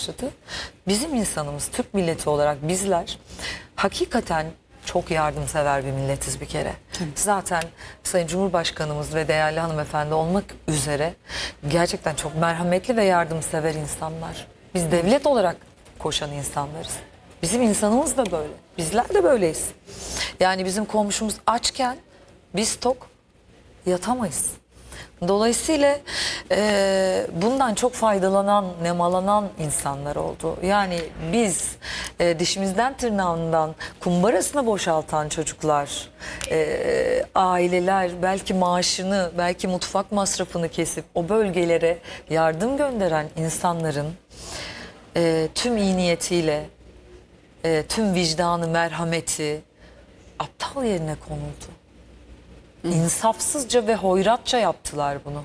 başladı. Bizim insanımız, Türk milleti olarak bizler hakikaten çok yardımsever bir milletiz bir kere. Zaten Sayın Cumhurbaşkanımız ve değerli hanımefendi olmak üzere gerçekten çok merhametli ve yardımsever insanlar. Biz devlet olarak koşan insanlarız. Bizim insanımız da böyle. Bizler de böyleyiz. Yani bizim komşumuz açken biz tok yatamayız. Dolayısıyla bundan çok faydalanan, nemalanan insanlar oldu. Yani biz dişimizden tırnağından kumbarasını boşaltan çocuklar, aileler belki maaşını, belki mutfak masrafını kesip o bölgelere yardım gönderen insanların tüm iyi niyetiyle, tüm vicdanı, merhameti aptal yerine konuldu. İnsafsızca ve hoyratça yaptılar bunu.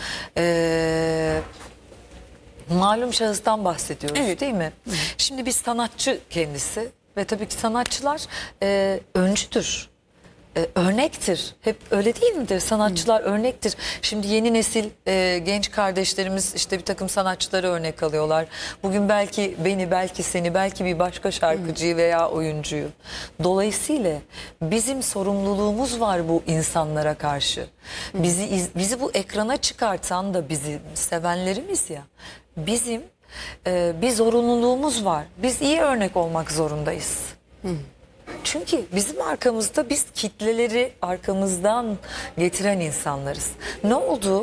Malum şahıstan bahsediyoruz, Evet, değil mi? Şimdi bir sanatçı kendisi ve tabii ki sanatçılar öncüdür. Örnektir. Hep öyle değil midir? Sanatçılar örnektir. Şimdi yeni nesil genç kardeşlerimiz işte bir takım sanatçıları örnek alıyorlar. Bugün belki beni, belki seni, belki bir başka şarkıcıyı veya oyuncuyu. Dolayısıyla bizim sorumluluğumuz var bu insanlara karşı. Bizi bu ekrana çıkartan da bizi sevenlerimiz ya. Bizim bir zorunluluğumuz var. Biz iyi örnek olmak zorundayız. Çünkü bizim arkamızda biz kitleleri arkamızdan getiren insanlarız. Ne oldu?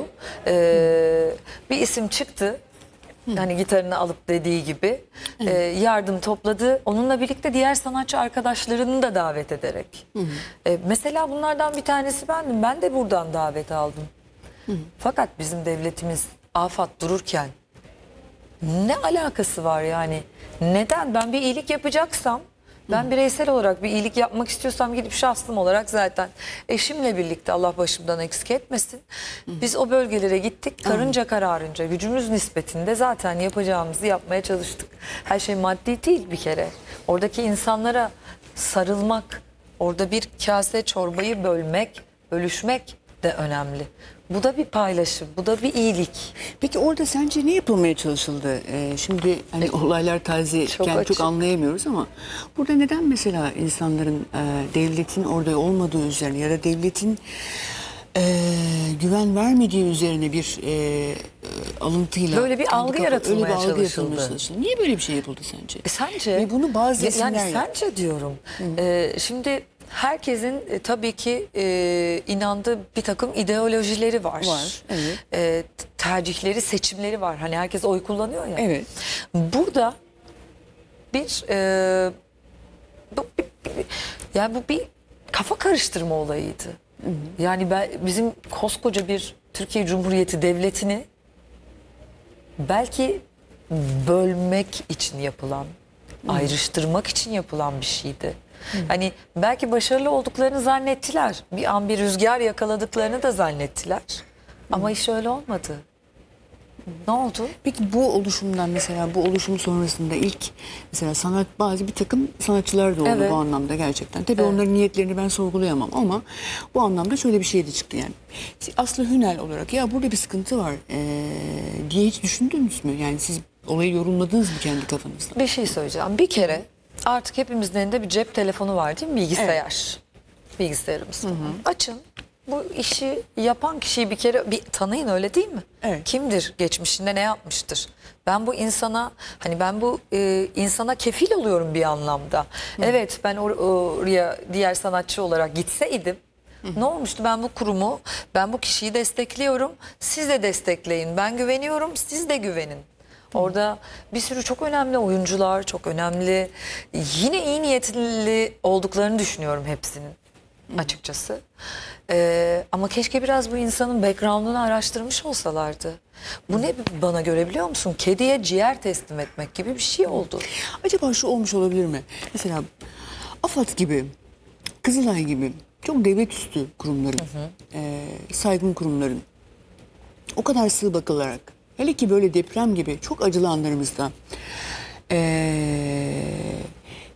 Bir isim çıktı. Hani gitarını alıp dediği gibi yardım topladı. Onunla birlikte diğer sanatçı arkadaşlarını da davet ederek. Mesela bunlardan bir tanesi bendim. Ben de buradan davet aldım. Fakat bizim devletimiz afat dururken ne alakası var yani? Neden? Ben bir iyilik yapacaksam, ben bireysel olarak bir iyilik yapmak istiyorsam gidip şahsım olarak zaten eşimle birlikte, Allah başımdan eksik etmesin. Biz o bölgelere gittik, karınca kararınca, gücümüz nispetinde zaten yapacağımızı yapmaya çalıştık. Her şey maddi değil bir kere. Oradaki insanlara sarılmak, orada bir kase çorbayı bölüşmek de önemli. Bu da bir paylaşım, bu da bir iyilik. Peki orada sence ne yapılmaya çalışıldı? Şimdi hani olaylar tazeyken çok anlayamıyoruz ama burada neden mesela insanların devletin orada olmadığı üzerine ya da devletin güven vermediği üzerine bir alıntıyla böyle bir algı yaratılmaya çalışıldı. Niye böyle bir şey yapıldı sence? Sence? Ve bunu bazı isimler yani sence diyorum. Şimdi herkesin tabii ki inandığı bir takım ideolojileri var. Evet. Tercihleri, seçimleri var. Hani herkes oy kullanıyor ya. Evet. Burada yani bu bir kafa karıştırma olayıydı. Yani bizim koskoca bir Türkiye Cumhuriyeti devletini belki bölmek için yapılan, ayrıştırmak için yapılan bir şeydi. Hani belki başarılı olduklarını zannettiler. Bir an bir rüzgar yakaladıklarını da zannettiler. Ama iş öyle olmadı. Ne oldu? Peki bu oluşumdan mesela bu oluşum sonrasında ilk mesela bir takım sanatçılar da oldu bu anlamda gerçekten. Tabii onların niyetlerini ben sorgulayamam ama bu anlamda şöyle bir şey de çıktı yani. Aslı Hünel olarak ya burada bir sıkıntı var diye hiç düşündünüz mü? Yani siz olayı yorumladınız mı kendi kafanızda? Bir şey söyleyeceğim. Bir kere artık hepimizin elinde bir cep telefonu var değil mi? Bilgisayar. Bilgisayarımız. Açın. Bu işi yapan kişiyi bir kere bir tanıyın, öyle değil mi? Evet. Kimdir? Geçmişinde ne yapmıştır? Ben bu insana insana kefil oluyorum bir anlamda. Evet, ben oraya diğer sanatçı olarak gitseydim ne olmuştu? Ben bu kurumu, ben bu kişiyi destekliyorum. Siz de destekleyin. Ben güveniyorum, siz de güvenin. Orada bir sürü çok önemli oyuncular, çok önemli, yine iyi niyetli olduklarını düşünüyorum hepsinin açıkçası. Ama keşke biraz bu insanın background'unu araştırmış olsalardı. Bu ne bana göre biliyor musun? Kediye ciğer teslim etmek gibi bir şey oldu. Acaba şu olmuş olabilir mi? Mesela AFAD gibi, Kızılay gibi çok devlet üstü kurumların, saygın kurumların o kadar sığ bakılarak, hele ki böyle deprem gibi çok acılı anlarımızda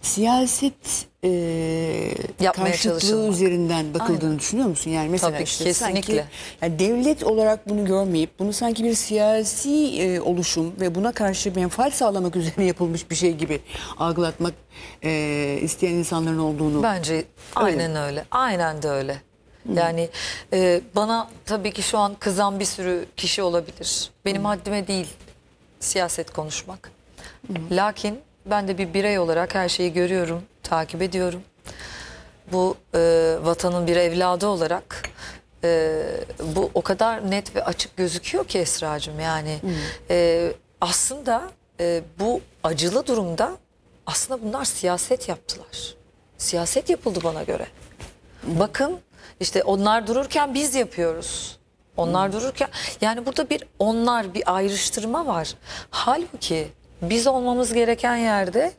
siyaset Yapmaya karşıtlığı çalışılmak. üzerinden bakıldığını Aynen. düşünüyor musun? Yani mesela Tabii, işte kesinlikle. sanki yani devlet olarak bunu görmeyip bunu sanki bir siyasi oluşum ve buna karşı menfaat sağlamak üzerine yapılmış bir şey gibi algılatmak isteyen insanların olduğunu. Bence aynen öyle. Aynen de öyle. Yani bana tabii ki şu an kızan bir sürü kişi olabilir. Benim haddime değil siyaset konuşmak. Lakin ben de bir birey olarak her şeyi görüyorum, takip ediyorum. Bu vatanın bir evladı olarak bu o kadar net ve açık gözüküyor ki Esracığım. Yani aslında bu acılı durumda aslında bunlar siyaset yaptılar. Siyaset yapıldı bana göre. Bakın işte onlar dururken biz yapıyoruz. Onlar dururken yani burada bir ayrıştırma var. Halbuki biz olmamız gereken yerde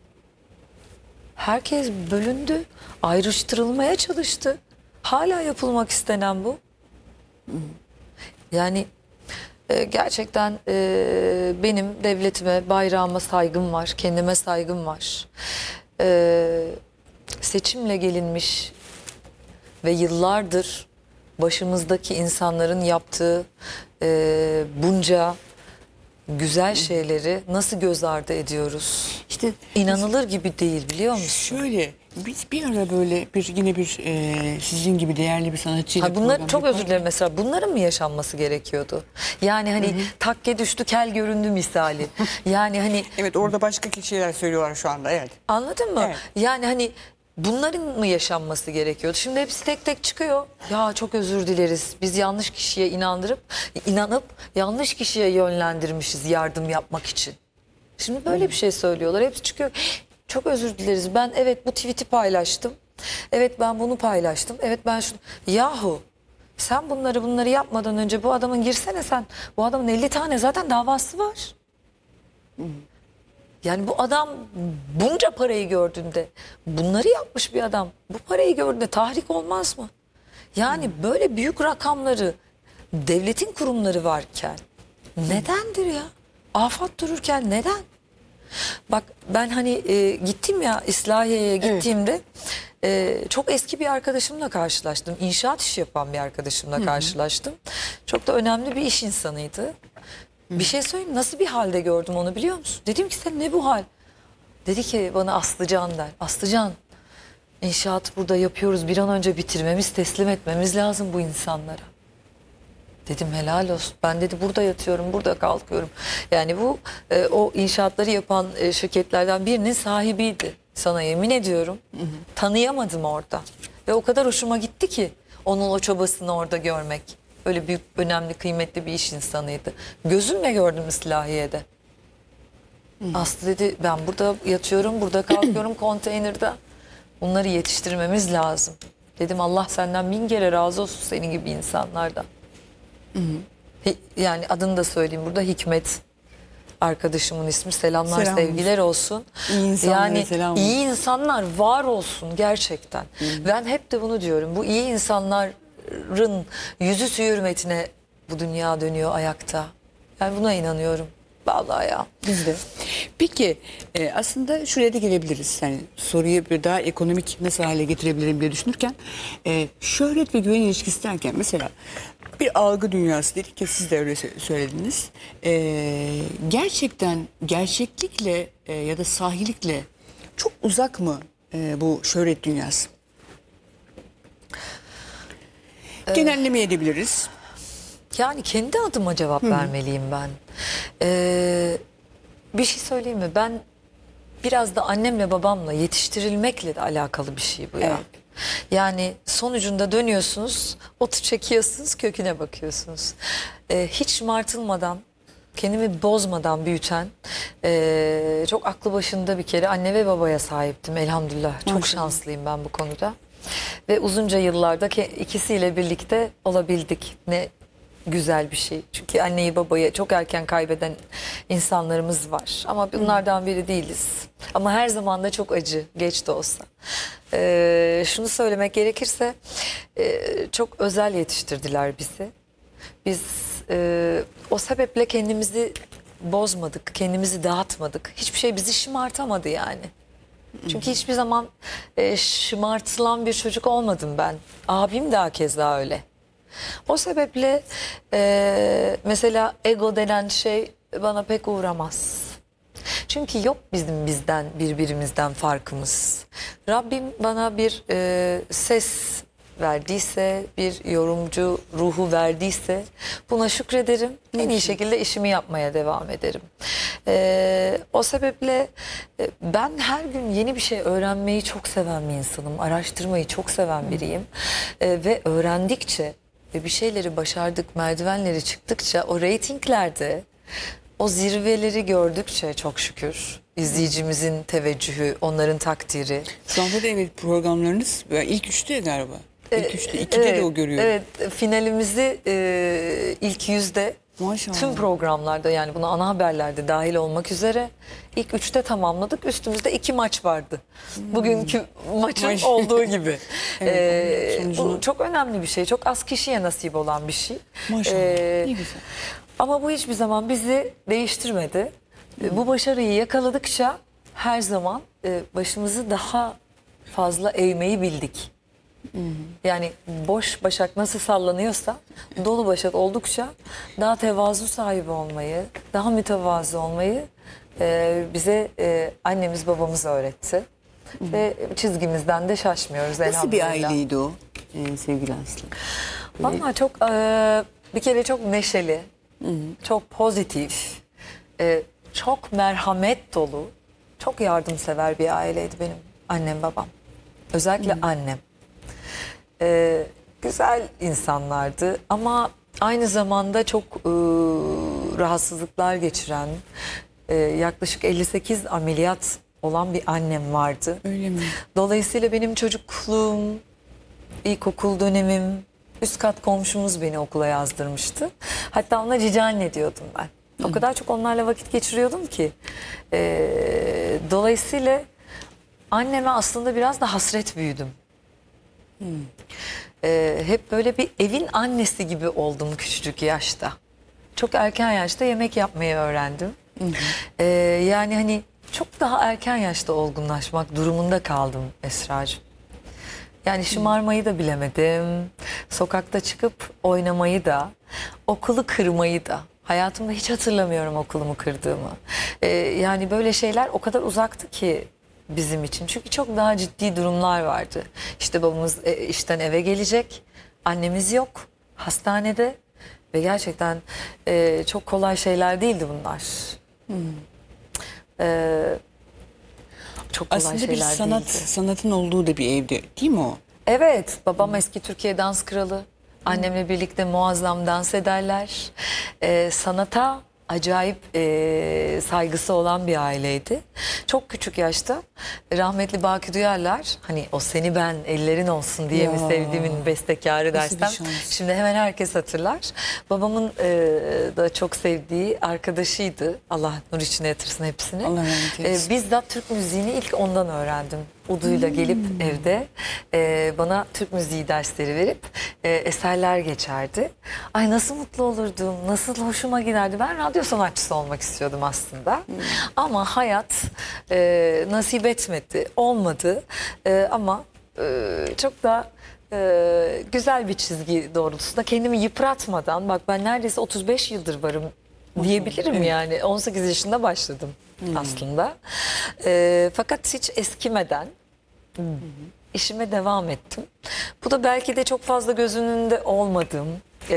herkes bölündü, ayrıştırılmaya çalıştı. Hala yapılmak istenen bu. Yani gerçekten benim devletime, bayrağıma saygım var, kendime saygım var. Seçimle gelinmiş ve yıllardır başımızdaki insanların yaptığı bunca güzel şeyleri nasıl göz ardı ediyoruz? İşte İnanılır gibi değil, biliyor musun? şöyle biz bir ara böyle yine bir sizin gibi değerli bir sanatçıyla Ha, bunlar program çok özür yaparken- dilerim, mesela bunların mı yaşanması gerekiyordu? Yani hani takke düştü kel göründü misali. Yani hani Evet, orada başka şeyler söylüyorlar şu anda, evet. anladın mı? Evet. Yani hani bunların mı yaşanması gerekiyordu? Şimdi hepsi tek tek çıkıyor. Ya çok özür dileriz. Biz yanlış kişiye inanıp yanlış kişiye yönlendirmişiz yardım yapmak için. Şimdi böyle bir şey söylüyorlar. Hepsi çıkıyor. Çok özür dileriz. Ben evet bu tweet'i paylaştım. Evet ben bunu paylaştım. Evet ben şunu. Yahu sen bunları yapmadan önce bu adamın girsene sen. Bu adamın 50 tane zaten davası var. Yani bu adam bunca parayı gördüğünde bunları yapmış bir adam. Bu parayı gördüğünde tahrik olmaz mı? Yani böyle büyük rakamları devletin kurumları varken nedendir ya? Afat dururken neden? Bak ben hani gittim ya İslahiye'ye gittiğimde çok eski bir arkadaşımla karşılaştım. İnşaat işi yapan bir arkadaşımla karşılaştım. Çok da önemli bir iş insanıydı. Bir şey söyleyeyim, nasıl bir halde gördüm onu biliyor musun? Dedim ki sen ne bu hal? Dedi ki bana Aslıcan der. Aslıcan, inşaat burada yapıyoruz, bir an önce bitirmemiz, teslim etmemiz lazım bu insanlara. Dedim helal olsun. Ben dedi burada yatıyorum, burada kalkıyorum. Yani bu o inşaatları yapan şirketlerden birinin sahibiydi. Sana yemin ediyorum. Tanıyamadım orada. Ve o kadar hoşuma gitti ki onun o çabasını orada görmek. Öyle büyük, önemli, kıymetli bir iş insanıydı. Gözümle gördüm İslahiye'de. Aslı dedi ben burada yatıyorum, burada kalkıyorum konteynerde. Bunları yetiştirmemiz lazım. Dedim Allah senden bin kere razı olsun senin gibi insanlardan. Yani adını da söyleyeyim burada, Hikmet arkadaşımın ismi. Selamlar, Selam sevgiler olsun. İyi insanlara Yani selam olsun. iyi insanlar var olsun gerçekten. Ben hep de bunu diyorum. Bu iyi insanların yüzü suyu hürmetine bu dünya dönüyor ayakta. Yani buna inanıyorum. Vallahi ya. Biz de. Peki aslında şuraya da gelebiliriz. Yani soruyu bir daha ekonomik nasıl hale getirebilirim diye düşünürken şöhret ve güven ilişkisi derken mesela bir algı dünyası dedik ki siz de öyle söylediniz. Gerçekten gerçeklikle ya da sahilikle çok uzak mı bu şöhret dünyası? Genelleme edebiliriz. Yani kendi adıma cevap vermeliyim ben. Bir şey söyleyeyim mi? Ben biraz da annemle babamla yetiştirilmekle de alakalı bir şey bu ya. Evet. Yani sonucunda dönüyorsunuz, otu çekiyorsunuz, köküne bakıyorsunuz. Hiç şımartılmadan, kendimi bozmadan büyüten, çok aklı başında bir kere anne ve babaya sahiptim elhamdülillah. Çok Maşallah. şanslıyım ben bu konuda. Ve uzunca yıllarda ikisiyle birlikte olabildik. Ne güzel bir şey. Çünkü anneyi babayı çok erken kaybeden insanlarımız var. Ama bunlardan biri değiliz. Ama her zaman da çok acı, geç de olsa. Şunu söylemek gerekirse çok özel yetiştirdiler bizi. Biz o sebeple kendimizi bozmadık, kendimizi dağıtmadık. Hiçbir şey bizi şımartamadı yani. Çünkü hiçbir zaman şımartılan bir çocuk olmadım ben. Abim de hakeza öyle. O sebeple mesela ego denen şey bana pek uğramaz. Çünkü yok bizim birbirimizden farkımız. Rabbim bana bir ses verdiyse, bir yorumcu ruhu verdiyse buna şükrederim. En iyi şekilde işimi yapmaya devam ederim. O sebeple ben her gün yeni bir şey öğrenmeyi çok seven bir insanım. Araştırmayı çok seven biriyim. Ve öğrendikçe ve bir şeyleri başardık, merdivenleri çıktıkça o reytinglerde o zirveleri gördükçe çok şükür izleyicimizin teveccühü, onların takdiri. Şu anda da evet programlarınız ilk üçte galiba. İlk üçte, ikide de o görüyorum. Evet, finalimizi ilk yüzde Maşallah. tüm programlarda, yani buna ana haberlerde dahil olmak üzere ilk üçte tamamladık. Üstümüzde 2 maç vardı. Bugünkü maçın Maş- olduğu gibi. Evet, Bu sonucunu- çok önemli bir şey. Çok az kişiye nasip olan bir şey. Maşallah. Ne güzel. Ama bu hiçbir zaman bizi değiştirmedi. Bu başarıyı yakaladıkça her zaman başımızı daha fazla eğmeyi bildik. Yani boş başak nasıl sallanıyorsa dolu başak oldukça daha tevazu sahibi olmayı, daha mütevazı olmayı bize annemiz babamız öğretti. Ve çizgimizden de şaşmıyoruz Nasıl bir elhamdülillah. aileydi o sevgili Aslı? Vallahi çok bir kere çok neşeli, çok pozitif, çok merhamet dolu, çok yardımsever bir aileydi benim annem babam. Özellikle annem. Güzel insanlardı ama aynı zamanda çok rahatsızlıklar geçiren, yaklaşık 58 ameliyat olan bir annem vardı. Öyle mi? Dolayısıyla benim çocukluğum, ilkokul dönemim, üst kat komşumuz beni okula yazdırmıştı. Hatta ona cici anne diyordum ben. O kadar çok onlarla vakit geçiriyordum ki. Dolayısıyla anneme aslında biraz da hasret büyüdüm. Hep böyle bir evin annesi gibi oldum küçücük yaşta. Çok erken yaşta yemek yapmayı öğrendim. Yani hani çok daha erken yaşta olgunlaşmak durumunda kaldım Esracığım. Yani şımarmayı da bilemedim. Sokakta çıkıp oynamayı da, okulu kırmayı da. Hayatımda hiç hatırlamıyorum okulumu kırdığımı. Yani böyle şeyler o kadar uzaktı ki bizim için. Çünkü çok daha ciddi durumlar vardı. İşte babamız işten eve gelecek. Annemiz yok. Hastanede. Ve gerçekten çok kolay şeyler değildi bunlar. Çok kolay Aslında bir şeyler değildi. sanatın olduğu da bir evde değil mi o? Evet, babam eski Türkiye dans kralı. Annemle birlikte muazzam dans ederler. Sanata acayip saygısı olan bir aileydi. Çok küçük yaşta rahmetli Baki Duyarlar, hani o seni ben ellerin olsun diye mi Ya. sevdiğimin bestekarı Nasıl bir dersem şans. şimdi hemen herkes hatırlar. Babamın da çok sevdiği arkadaşıydı. Allah nur içine yatırsın hepsini. Allah rahmet eylesin. Bizzat Türk müziğini ilk ondan öğrendim. Uduyla gelip evde bana Türk müziği dersleri verip eserler geçerdi. Ay nasıl mutlu olurdum, nasıl hoşuma giderdi. Ben radyo sanatçısı olmak istiyordum aslında. Ama hayat nasip etmedi, olmadı. Ama çok da güzel bir çizgi doğrultusunda kendimi yıpratmadan, bak ben neredeyse 35 yıldır varım diyebilirim yani. 18 yaşında başladım aslında. Fakat hiç eskimeden işime devam ettim. Bu da belki de çok fazla göz önünde olmadım.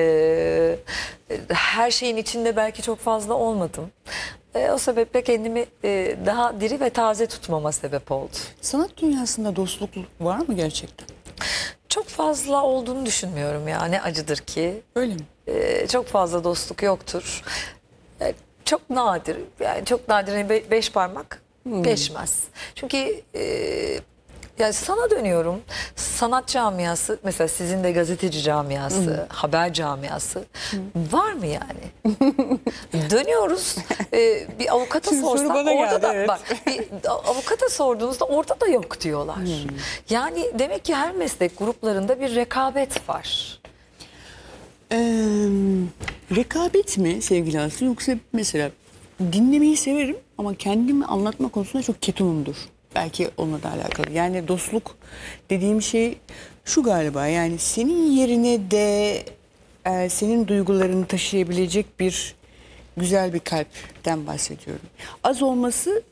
Her şeyin içinde belki çok fazla olmadım. O sebeple kendimi daha diri ve taze tutmama sebep oldu. Sanat dünyasında dostluk var mı gerçekten? Çok fazla olduğunu düşünmüyorum ya. Ne acıdır ki. Öyle mi? Çok fazla dostluk yoktur. Çok nadir. Yani çok nadir. Yani 5 parmak geçmez. Çünkü yani sana dönüyorum. Sanat camiası, mesela sizin de gazeteci camiası, haber camiası var mı yani? Dönüyoruz. Bir avukata Şimdi soru sorsak bana orada geldi, da evet. bak, bir avukata sorduğunuzda orada da yok diyorlar. Yani demek ki her meslek gruplarında bir rekabet var. Rekabet mi sevgili Aslı, yoksa mesela dinlemeyi severim ama kendimi anlatma konusunda çok ketumumdur. Belki onunla da alakalı. Yani dostluk dediğim şey şu galiba. Yani senin yerine de senin duygularını taşıyabilecek bir güzel bir kalpten bahsediyorum. Az olması